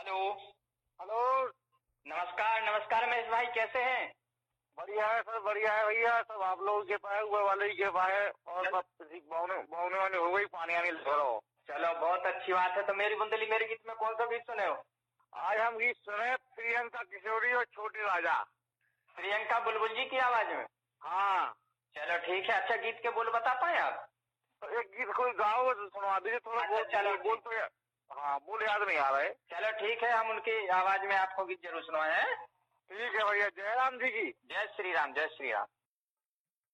Hello. Hello. नमस्कार नमस्कार महेश भाई, कैसे हैं? बढ़िया है सर, बढ़िया है भैया। सब आप लोगों के पाए, ऊपर वाले ही के पाए और सब बहुने वाले हो गई, पानी आने लगा। चलो बहुत अच्छी बात है। तो मेरी बुंदेली मेरे गीत में कौन सा गीत सुने हो? आज हम गीत सुने प्रियंका किशोरी और छोटे राजा। प्रियंका बुलबुल जी की आवाज में? हाँ। चलो ठीक है। अच्छा, गीत के बोल बता पाए आप? तो एक गीत कोई गाओ तो सुनवा दीजिए थोड़ा। अच्छा, बोल चलो बोल तो हाँ, बोल याद नहीं आ रहा है। चलो ठीक है, हम उनकी आवाज में आपको गीत जरूर सुनवाए हैं। ठीक है भैया। जय राम जी की। जय श्री राम, जय श्री राम।